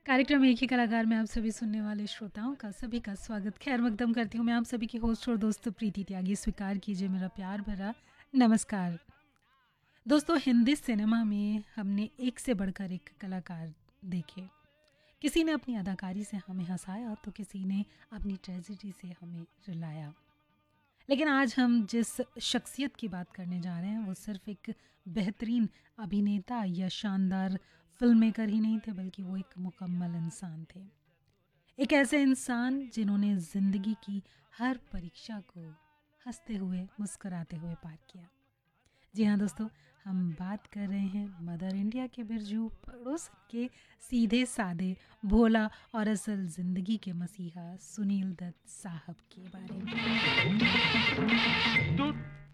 कार्यक्रम एक ही कलाकार में आप सभी सुनने वाले श्रोताओं का सभी का स्वागत खैर मकदम करती हूँ। मैं आप सभी की होस्ट और दोस्त प्रीति त्यागी। स्वीकार कीजिए मेरा प्यार भरा नमस्कार। दोस्तों, हिंदी सिनेमा में हमने एक से बढ़कर एक कलाकार देखे। किसी ने अपनी अदाकारी से हमें हंसाया तो किसी ने अपनी ट्रेजेडी से हमें रुलाया। लेकिन आज हम जिस शख्सियत की बात करने जा रहे हैं वो सिर्फ एक बेहतरीन अभिनेता या शानदार फिल्म मेकर ही नहीं थे, बल्कि वो एक मुकम्मल इंसान थे। एक ऐसे इंसान जिन्होंने ज़िंदगी की हर परीक्षा को हंसते हुए मुस्कुराते हुए पार किया। जी हाँ दोस्तों, हम बात कर रहे हैं मदर इंडिया के बिरजू पड़ोसन के सीधे साधे भोला और असल ज़िंदगी के मसीहा सुनील दत्त साहब के बारे में।